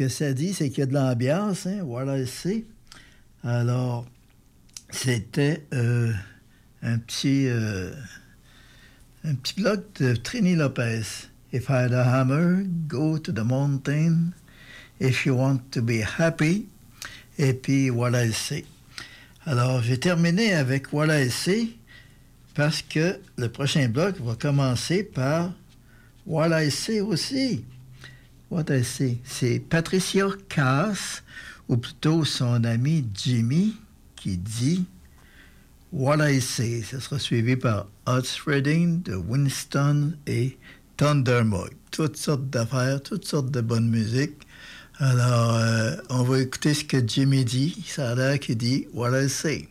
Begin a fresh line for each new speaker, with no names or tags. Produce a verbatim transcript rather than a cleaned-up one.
que ça dit, c'est qu'il y a de l'ambiance, hein, What I See. Alors, c'était euh, un petit euh, un petit bloc de Trini Lopez. If I had a hammer, go to the mountain. If you want to be happy. Et puis, What I See. Alors, j'ai terminé avec What I See parce que le prochain bloc va commencer par What I See aussi. What I See. C'est Patricia Cass, ou plutôt son ami Jimmy, qui dit What I See. Ce sera suivi par Otis Redding de Winston et Thunderbolt. Toutes sortes d'affaires, toutes sortes de bonne musique. Alors, euh, on va écouter ce que Jimmy dit. Ça a l'air qu'il dit What I See.